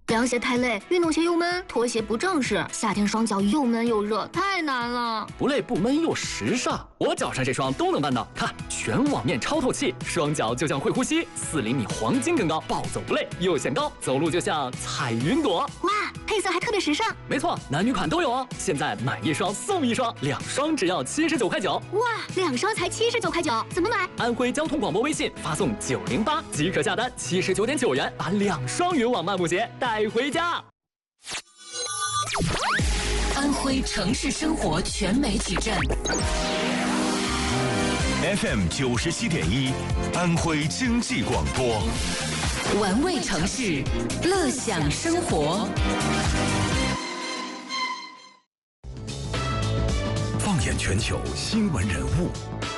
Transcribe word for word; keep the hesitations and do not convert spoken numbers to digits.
凉鞋太累，运动鞋又闷，拖鞋不正式，夏天双脚又闷又热，太难了。 不累不闷又时尚，我脚上这双都能办到。看，全网面超透气，双脚就像会呼吸，四厘米黄金跟高，暴走不累又显高，走路就像彩云朵。 哇，配色还特别时尚。 没错，男女款都有哦。现在买一双送一双，两双只要七十九块九。 哇，两双才七十九块九，怎么买？ 安徽交通广播微信发送九零八即可下单，七十九点九元把两双云网漫步鞋带回家。 安徽城市生活全媒体站 F M 九十七点一，安徽经济广播， 玩味城市，乐享生活。 放眼全球新闻人物，